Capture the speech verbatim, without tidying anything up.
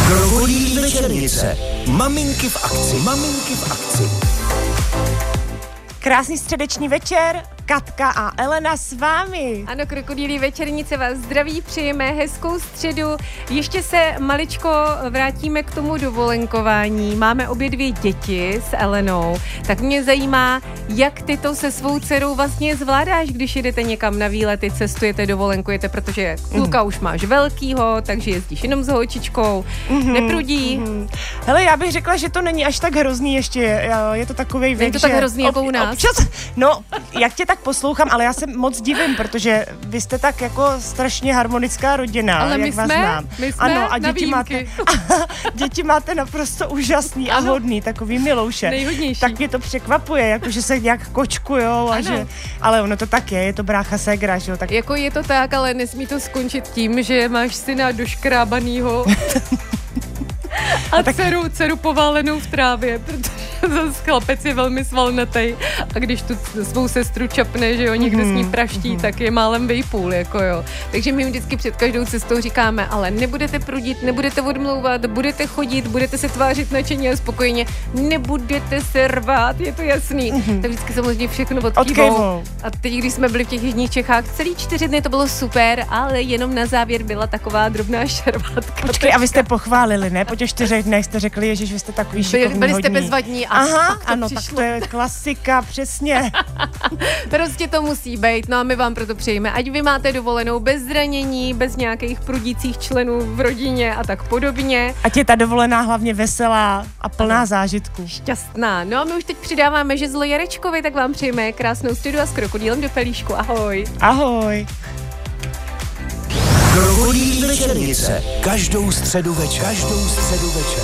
Krokodýlí večernice. Maminky v akci. Maminky v akci. Krásný středeční večer, Katka a Elena s vámi. Ano, Krokodýlí večernice vás zdraví, přejeme hezkou středu. Ještě se maličko vrátíme k tomu dovolenkování. Máme obě dvě děti s Elenou, tak mě zajímá, jak ty to se svou dcerou vlastně zvládáš, když jedete někam na výlety, cestujete, dovolenkujete, protože kluka mm. už máš velkýho, takže jezdíš jenom s holčičkou, mm-hmm. neprudí. Mm-hmm. Hele, já bych řekla, že to není až tak hrozný ještě, je to takovej věk, je to tak hrozný jako u nás. Občas, no, jak tě tak poslouchám, ale já se moc divím, protože vy jste tak jako strašně harmonická rodina, ale jak my vás jsme, znám. my jsme ano, a na děti máte, a děti máte naprosto úžasný ano. a hodný, takový milouše. Nejhodnější. Tak mě to překvapuje, jako že se nějak kočkujou, a že, ale ono to tak je, je to brácha ségra, že jo. Tak... Jako je to tak, ale nesmí to skončit tím, že máš syna doškrábanýho a, a tak... dceru, dceru poválenou v trávě, protože zase chlapec je velmi svalnatej a když tu svou sestru čapne, že jo, někde mm, s ní praští, mm. tak je málem vejpůl, jako jo. Takže my jim vždycky před každou cestou říkáme, ale nebudete prudit, nebudete odmlouvat, budete chodit, budete se tvářit nadšeně a spokojeně, nebudete se rvát, je to jasný. Mm. Tak vždycky samozřejmě všechno odkývou. A teď, když jsme byli v těch jižních Čechách, celý čtyři dny to bylo super, ale jenom na závěr byla taková drobná šarvátka. Počkej, a vy jste pochválili, ne? Po těch čtyřech dnech jste řekli, ježiš, vy jste takový šikovný, byli, byli jste hodní. Bezvadní a aha, to ano, přišlo. Tak to je klasika, přesně. Prostě to musí být, no a my vám proto přejeme, ať vy máte dovolenou bez zranění, bez nějakých prudících členů v rodině a tak podobně. Ať je ta dovolená hlavně veselá a plná ano. zážitků. Šťastná. No a my už teď přidáváme žezlo Jarečkovi, tak vám přejeme krásnou středu a s krokodýlem do pelíšku. Ahoj. Ahoj. Krokodýlí večernice. Každou středu večer. Každou středu večer.